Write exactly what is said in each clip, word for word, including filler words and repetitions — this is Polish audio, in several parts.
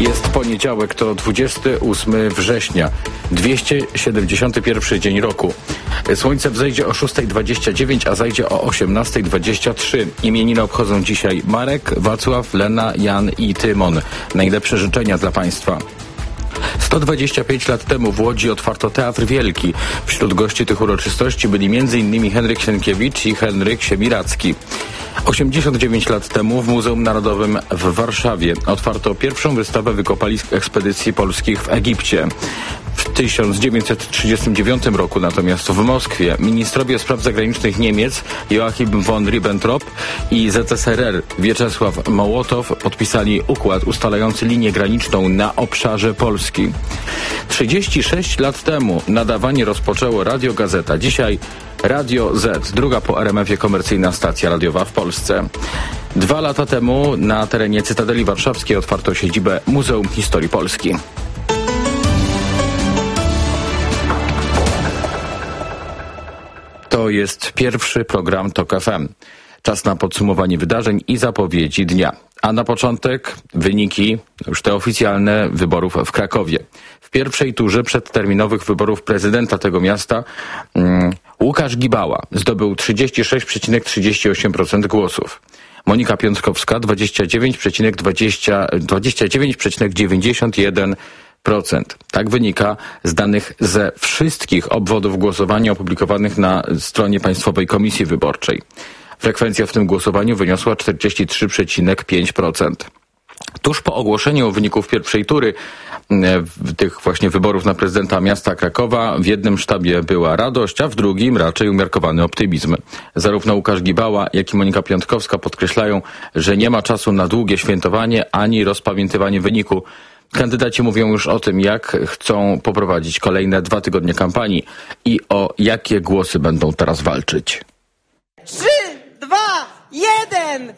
Jest poniedziałek, to dwudziestego ósmego września, dwieście siedemdziesiąty pierwszy dzień roku. Słońce wzejdzie o szósta dwadzieścia dziewięć, a zajdzie o osiemnasta dwadzieścia trzy. Imieniny obchodzą dzisiaj Marek, Wacław, Lena, Jan i Tymon. Najlepsze życzenia dla Państwa. sto dwadzieścia pięć lat temu w Łodzi otwarto Teatr Wielki. Wśród gości tych uroczystości byli m in Henryk Sienkiewicz i Henryk Siemiracki. osiemdziesiąt dziewięć lat temu w Muzeum Narodowym w Warszawie otwarto pierwszą wystawę wykopalisk ekspedycji polskich w Egipcie. W tysiąc dziewięćset trzydziestym dziewiątym roku natomiast w Moskwie ministrowie spraw zagranicznych Niemiec Joachim von Ribbentrop i Z S R R Wieczesław Mołotow podpisali układ ustalający linię graniczną na obszarze Polski. trzydzieści sześć lat temu nadawanie rozpoczęło Radio Gazeta. Dzisiaj Radio Z, druga po R M F-ie komercyjna stacja radiowa w Polsce. Dwa lata temu na terenie Cytadeli Warszawskiej otwarto siedzibę Muzeum Historii Polski. To jest pierwszy program TOK F M. Czas na podsumowanie wydarzeń i zapowiedzi dnia. A na początek wyniki, już te oficjalne, wyborów w Krakowie. W pierwszej turze przedterminowych wyborów prezydenta tego miasta um, Łukasz Gibała zdobył trzydzieści sześć przecinek trzydzieści osiem procent głosów. Monika Piątkowska dwadzieścia dziewięć przecinek dziewięćdziesiąt jeden procent. Tak wynika z danych ze wszystkich obwodów głosowania opublikowanych na stronie Państwowej Komisji Wyborczej. Frekwencja w tym głosowaniu wyniosła czterdzieści trzy przecinek pięć procent. Tuż po ogłoszeniu wyników pierwszej tury tych właśnie wyborów na prezydenta miasta Krakowa w jednym sztabie była radość, a w drugim raczej umiarkowany optymizm. Zarówno Łukasz Gibała, jak i Monika Piątkowska podkreślają, że nie ma czasu na długie świętowanie ani rozpamiętywanie wyniku. Kandydaci mówią już o tym, jak chcą poprowadzić kolejne dwa tygodnie kampanii i o jakie głosy będą teraz walczyć. Trzy, dwa, jeden!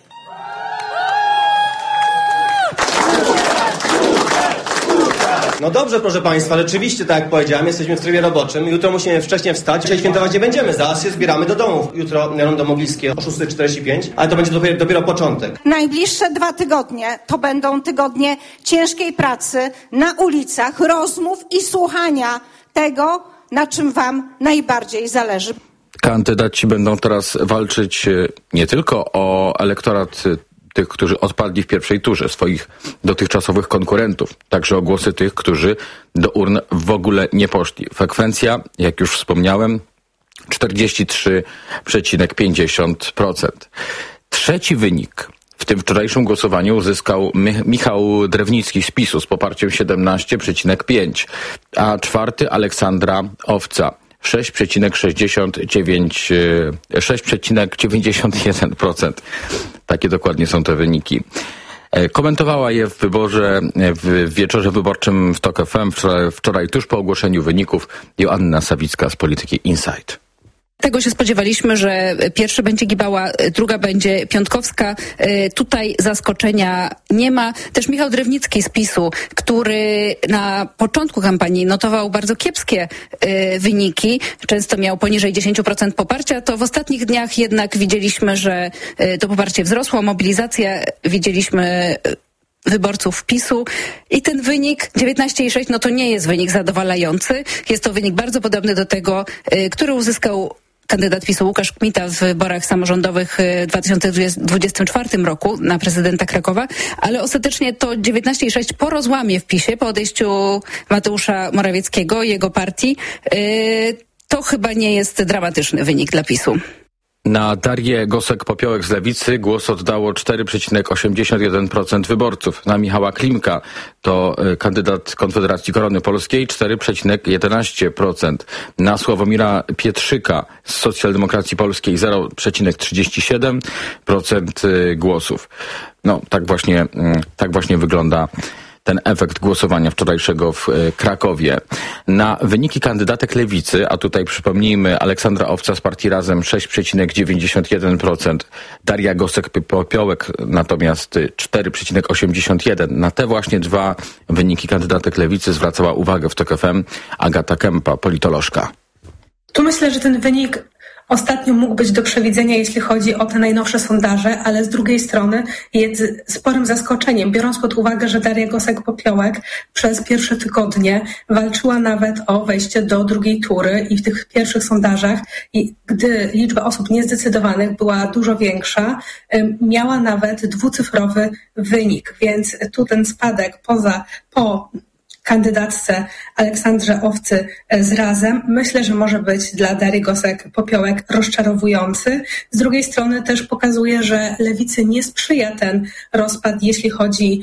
No dobrze, proszę Państwa, rzeczywiście, tak jak powiedziałem, jesteśmy w trybie roboczym. Jutro musimy wcześniej wstać. Dzisiaj świętować nie będziemy. Zaraz się zbieramy do domów. Jutro rondo mogilskie o szósta czterdzieści pięć, ale to będzie dopiero, dopiero początek. Najbliższe dwa tygodnie to będą tygodnie ciężkiej pracy na ulicach, rozmów i słuchania tego, na czym Wam najbardziej zależy. Kandydaci będą teraz walczyć nie tylko o elektorat tych, którzy odpadli w pierwszej turze, swoich dotychczasowych konkurentów, także o głosy tych, którzy do urn w ogóle nie poszli. Frekwencja, jak już wspomniałem, czterdzieści trzy przecinek pięćdziesiąt procent. Trzeci wynik w tym wczorajszym głosowaniu uzyskał My- Michał Drewnicki z PiSu z poparciem siedemnaście przecinek pięć procent, a czwarty Aleksandra Owca sześć przecinek sześćdziesiąt dziewięć, sześć przecinek dziewięćdziesiąt jeden procent. Takie dokładnie są te wyniki. Komentowała je w wyborze, w wieczorze wyborczym w TOK F M wczoraj, wczoraj tuż po ogłoszeniu wyników Joanna Sawicka z Polityki Insight. Tego się spodziewaliśmy, że pierwszy będzie Gibała, druga będzie Piątkowska. Tutaj zaskoczenia nie ma. Też Michał Drewnicki z PiSu, który na początku kampanii notował bardzo kiepskie wyniki, często miał poniżej dziesięć procent poparcia, to w ostatnich dniach jednak widzieliśmy, że to poparcie wzrosło, mobilizacja, widzieliśmy wyborców PiSu i ten wynik dziewiętnaście przecinek sześć no to nie jest wynik zadowalający. Jest to wynik bardzo podobny do tego, który uzyskał kandydat PiSu Łukasz Kmita w wyborach samorządowych w dwa tysiące dwudziestym czwartym roku na prezydenta Krakowa, ale ostatecznie to dziewiętnaście przecinek sześć po rozłamie w PiSie, po odejściu Mateusza Morawieckiego i jego partii, to chyba nie jest dramatyczny wynik dla PiSu. Na Darię Gosek-Popiołek z Lewicy głos oddało cztery przecinek osiemdziesiąt jeden procent wyborców. Na Michała Klimka, to kandydat Konfederacji Korony Polskiej, cztery przecinek jedenaście procent. Na Sławomira Pietrzyka z Socjaldemokracji Polskiej zero przecinek trzydzieści siedem procent głosów. No, tak właśnie, tak właśnie wygląda ten efekt głosowania wczorajszego w Krakowie. Na wyniki kandydatek Lewicy, a tutaj przypomnijmy Aleksandra Owca z partii Razem sześć przecinek dziewięćdziesiąt jeden procent, Daria Gosek-Popiołek natomiast cztery przecinek osiemdziesiąt jeden procent. Na te właśnie dwa wyniki kandydatek Lewicy zwracała uwagę w TOK F M Agata Kempa, politolożka. Tu myślę, że ten wynik ostatnio mógł być do przewidzenia, jeśli chodzi o te najnowsze sondaże, ale z drugiej strony jest sporym zaskoczeniem, biorąc pod uwagę, że Daria Gosek-Popiołek przez pierwsze tygodnie walczyła nawet o wejście do drugiej tury i w tych pierwszych sondażach, gdy liczba osób niezdecydowanych była dużo większa, miała nawet dwucyfrowy wynik, więc tu ten spadek poza, po kandydatce Aleksandrze Owcy z Razem, myślę, że może być dla Darii Gosek-Popiołek rozczarowujący. Z drugiej strony też pokazuje, że lewicy nie sprzyja ten rozpad, jeśli chodzi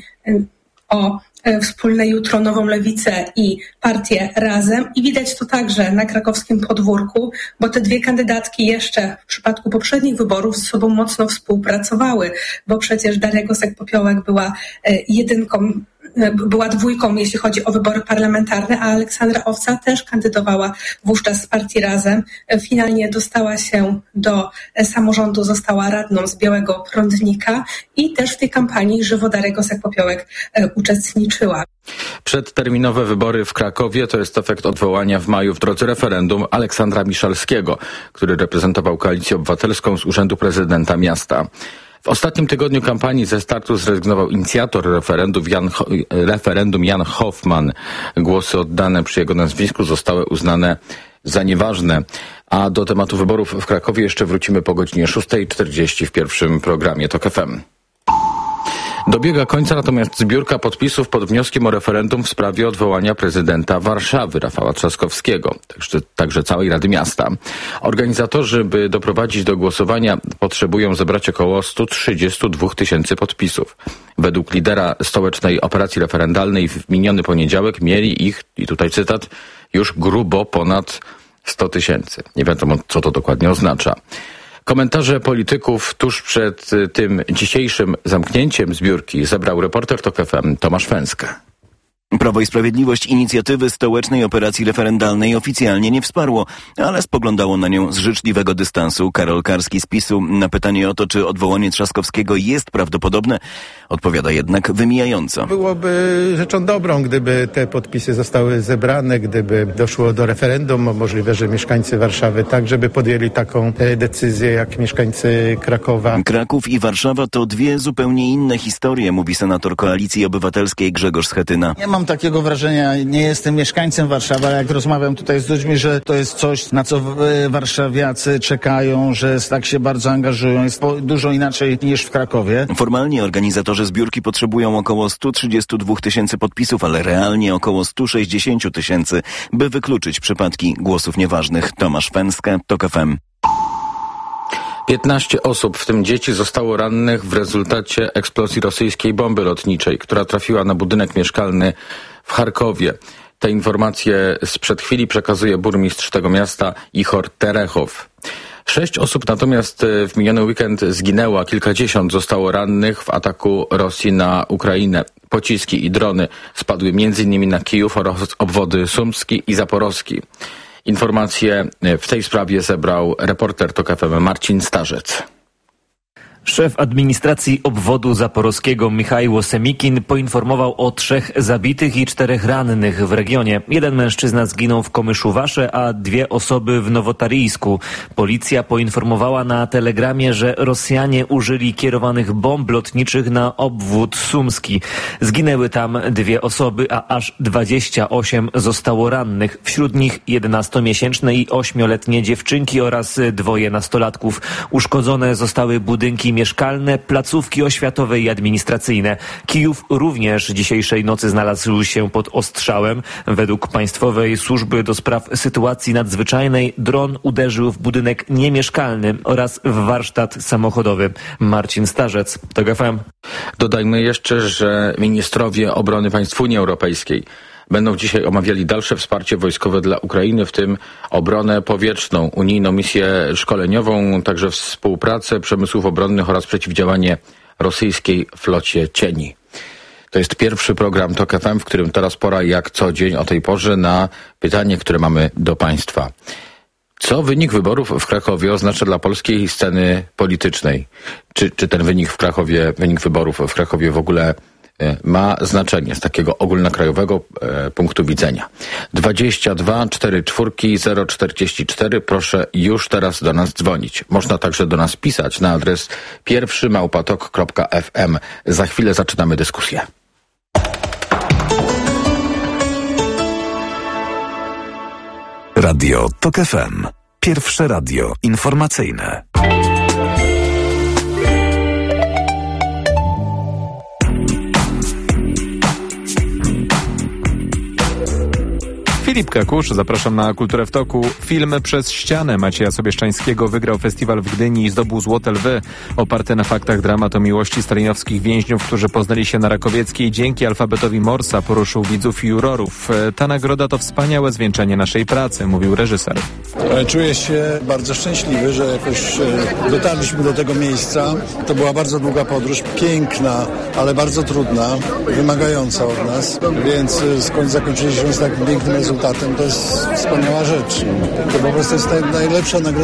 o wspólne jutro, Nową Lewicę i partię Razem. I widać to także na krakowskim podwórku, bo te dwie kandydatki jeszcze w przypadku poprzednich wyborów z sobą mocno współpracowały, bo przecież Daria Gosek-Popiołek była jedynką, była dwójką, jeśli chodzi o wybory parlamentarne, a Aleksandra Owca też kandydowała wówczas z partii Razem. Finalnie dostała się do samorządu, została radną z Białego Prądnika i też w tej kampanii żywo Daria Gosek-Popiołek uczestniczyła. Przedterminowe wybory w Krakowie to jest efekt odwołania w maju w drodze referendum Aleksandra Miszalskiego, który reprezentował Koalicję Obywatelską z urzędu prezydenta miasta. W ostatnim tygodniu kampanii ze startu zrezygnował inicjator referendum Jan, referendum Jan Hoffman. Głosy oddane przy jego nazwisku zostały uznane za nieważne. A do tematu wyborów w Krakowie jeszcze wrócimy po godzinie szósta czterdzieści w pierwszym programie TOK F M. Dobiega końca natomiast zbiórka podpisów pod wnioskiem o referendum w sprawie odwołania prezydenta Warszawy, Rafała Trzaskowskiego, także, także całej Rady Miasta. Organizatorzy, by doprowadzić do głosowania, potrzebują zebrać około sto trzydzieści dwa tysięcy podpisów. Według lidera stołecznej operacji referendalnej w miniony poniedziałek mieli ich, i tutaj cytat, już grubo ponad sto tysięcy. Nie wiadomo, co to dokładnie oznacza. Komentarze polityków tuż przed tym dzisiejszym zamknięciem zbiórki zebrał reporter TOK F M Tomasz Fęska. Prawo i Sprawiedliwość inicjatywy stołecznej operacji referendalnej oficjalnie nie wsparło, ale spoglądało na nią z życzliwego dystansu. Karol Karski z PiSu na pytanie o to, czy odwołanie Trzaskowskiego jest prawdopodobne, odpowiada jednak wymijająco. Byłoby rzeczą dobrą, gdyby te podpisy zostały zebrane, gdyby doszło do referendum. Możliwe, że mieszkańcy Warszawy tak, żeby podjęli taką decyzję jak mieszkańcy Krakowa. Kraków i Warszawa to dwie zupełnie inne historie, mówi senator Koalicji Obywatelskiej Grzegorz Schetyna. Nie mam takiego wrażenia, nie jestem mieszkańcem Warszawy, ale jak rozmawiam tutaj z ludźmi, że to jest coś, na co warszawiacy czekają, że tak się bardzo angażują. Jest dużo inaczej niż w Krakowie. Formalnie organizatorzy zbiórki potrzebują około sto trzydzieści dwa tysięcy podpisów, ale realnie około sto sześćdziesiąt tysięcy, by wykluczyć przypadki głosów nieważnych. Tomasz Fęska, TOK F M. piętnaście osób, w tym dzieci, zostało rannych w rezultacie eksplozji rosyjskiej bomby lotniczej, która trafiła na budynek mieszkalny w Charkowie. Te informacje sprzed chwili przekazuje burmistrz tego miasta Ichor Terechow. Sześć osób natomiast w miniony weekend zginęło, a kilkadziesiąt zostało rannych w ataku Rosji na Ukrainę. Pociski i drony spadły m.in. na Kijów oraz obwody sumski i zaporowski. Informacje w tej sprawie zebrał reporter TOK F M Marcin Starzec. Szef administracji obwodu zaporowskiego Michajło Semikin poinformował o trzech zabitych i czterech rannych w regionie. Jeden mężczyzna zginął w Komyszu-Wasze, a dwie osoby w Nowotaryjsku. Policja poinformowała na telegramie, że Rosjanie użyli kierowanych bomb lotniczych na obwód sumski. Zginęły tam dwie osoby, a aż dwadzieścia osiem zostało rannych. Wśród nich jedenastomiesięczne i ośmioletnie dziewczynki oraz dwoje nastolatków. Uszkodzone zostały budynki mieszkalne, placówki oświatowe i administracyjne. Kijów również dzisiejszej nocy znalazł się pod ostrzałem. Według Państwowej Służby do Spraw Sytuacji Nadzwyczajnej dron uderzył w budynek niemieszkalny oraz w warsztat samochodowy. Marcin Starzec, TOK F M. Dodajmy jeszcze, że ministrowie obrony państw Unii Europejskiej będą dzisiaj omawiali dalsze wsparcie wojskowe dla Ukrainy, w tym obronę powietrzną, unijną misję szkoleniową, także współpracę przemysłów obronnych oraz przeciwdziałanie rosyjskiej flocie cieni. To jest pierwszy program TOK F M, w którym teraz pora jak co dzień o tej porze na pytanie, które mamy do Państwa. Co wynik wyborów w Krakowie oznacza dla polskiej sceny politycznej? Czy, czy ten wynik w Krakowie, wynik wyborów w Krakowie w ogóle ma znaczenie z takiego ogólnokrajowego e, punktu widzenia. dwadzieścia dwa cztery cztery zero czterdzieści cztery. Proszę już teraz do nas dzwonić. Można także do nas pisać na adres pierwszy małpatok kropka f m. Za chwilę zaczynamy dyskusję. Radio Tok F M. Pierwsze radio informacyjne. Filip Kakusz, zapraszam na Kulturę w Toku. Film Przez ścianę Macieja Sobieszczańskiego wygrał festiwal w Gdyni i zdobył Złote Lwy. Oparty na faktach dramat o miłości stalinowskich więźniów, którzy poznali się na Rakowieckiej, dzięki alfabetowi Morsa poruszył widzów i jurorów. Ta nagroda to wspaniałe zwieńczenie naszej pracy, mówił reżyser. Czuję się bardzo szczęśliwy, że jakoś dotarliśmy do tego miejsca. To była bardzo długa podróż, piękna, ale bardzo trudna, wymagająca od nas, więc skąd zakończyliśmy z takim pięknym rezultatem, to jest wspaniała rzecz. To po prostu jest najlepsza nagroda